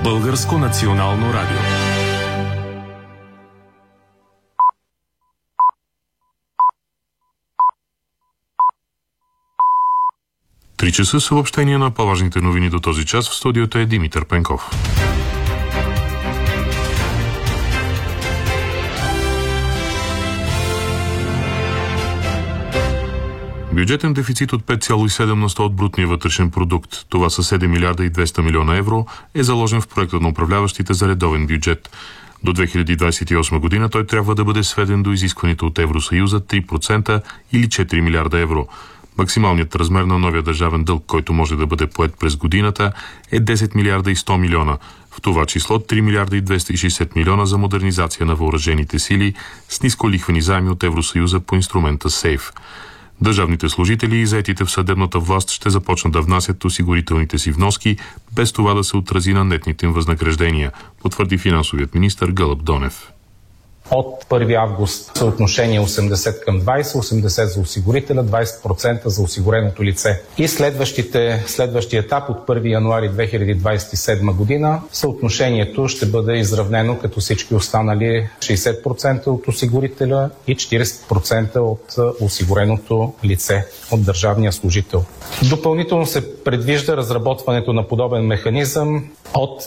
Българско национално радио. Три часа съобщение на по-важните новини до този час. В студиото е Димитър Пенков. Бюджетен дефицит от 5,7% от брутния вътрешен продукт, това са 7 милиарда и 200 милиона евро, е заложен в проекта на управляващите за редовен бюджет. До 2028 година той трябва да бъде сведен до изискваните от Евросъюза 3% или 4 милиарда евро. Максималният размер на новия държавен дълг, който може да бъде поет през годината, е 10 милиарда и 100 милиона. В това число 3 милиарда и 260 милиона за модернизация на въоръжените сили с нисколихвени заеми от Евросъюза по инструмента СЕЙФ. Държавните служители и заетите в съдебната власт ще започнат да внасят осигурителните си вноски, без това да се отрази на нетните им възнаграждения, потвърди финансовият министър Гълъб Донев. От 1 август съотношение 80 към 20, 80 за осигурителя, 20% за осигуреното лице. И следващия етап от 1 януари 2027 година съотношението ще бъде изравнено като всички останали 60% от осигурителя и 40% от осигуреното лице, от държавния служител. Допълнително се предвижда разработването на подобен механизъм от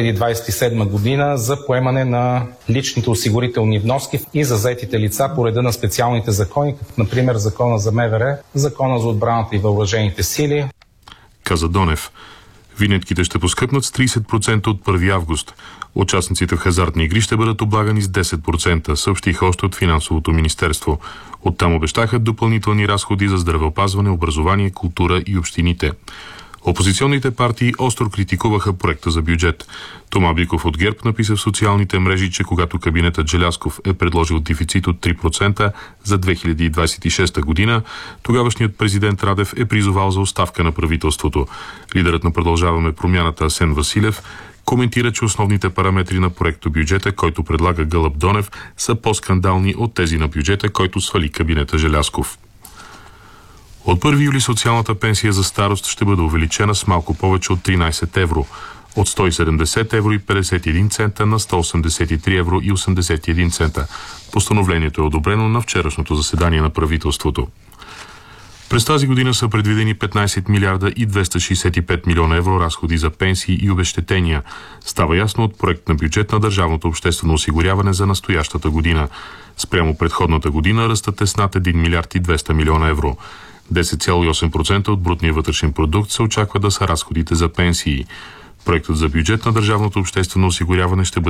2027 година за поемане на личните осигурителни вноски и за заетите лица по реда на специалните закони, като например Закона за МВР, Закона за отбраната и въоръжените сили. Каза Донев. Винетките ще поскъпнат с 30% от 1 август. Участниците в хазартни игри ще бъдат облагани с 10%, съобщиха още от Финансовото министерство. Оттам обещаха допълнителни разходи за здравеопазване, образование, култура и общините. Опозиционните партии остро критикуваха проекта за бюджет. Тома Биков от ГЕРБ написа в социалните мрежи, че когато кабинетът Желязков е предложил дефицит от 3% за 2026 година, тогавашният президент Радев е призовал за оставка на правителството. Лидерът на Продължаваме промяната Асен Василев коментира, че основните параметри на проекто бюджета, който предлага Гълъб Донев, са по-скандални от тези на бюджета, който свали кабинета Желязков. От 1 юли социалната пенсия за старост ще бъде увеличена с малко повече от 13 евро. От 170 евро и 51 цента на 183 евро и 81 цента. Постановлението е одобрено на вчерашното заседание на правителството. През тази година са предвидени 15 милиарда и 265 милиона евро разходи за пенсии и обезщетения. Става ясно от проект на бюджет на Държавното обществено осигуряване за настоящата година. Спрямо предходната година ръстът е с над 1 милиард и 200 милиона евро. 10,8% от брутния вътрешен продукт се очаква да са разходите за пенсии. Проектът за бюджет на Държавното обществено осигуряване ще бъде